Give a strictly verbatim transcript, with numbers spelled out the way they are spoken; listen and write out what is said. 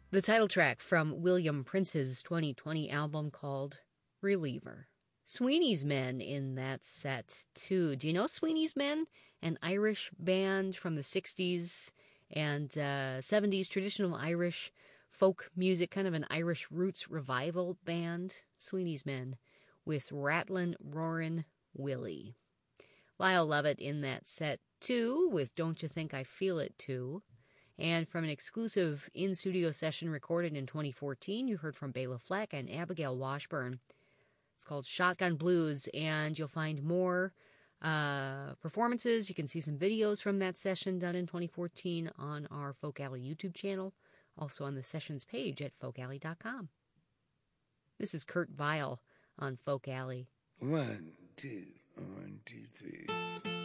The title track from William Prince's twenty twenty album called Reliever. Sweeney's Men in that set, too. Do you know Sweeney's Men? An Irish band from the sixties and uh, seventies, traditional Irish folk music, kind of an Irish roots revival band. Sweeney's Men with Rattlin' Roarin' Willie. Lyle Lovett in that set, too, with Don't You Think I Feel It, Too. And from an exclusive in-studio session recorded in twenty fourteen, you heard from Bela Fleck and Abigail Washburn. It's called Shotgun Blues, and you'll find more uh, performances. You can see some videos from that session done in twenty fourteen on our Folk Alley YouTube channel, also on the sessions page at folk alley dot com. This is Kurt Vile on Folk Alley. One, two, one, two, three.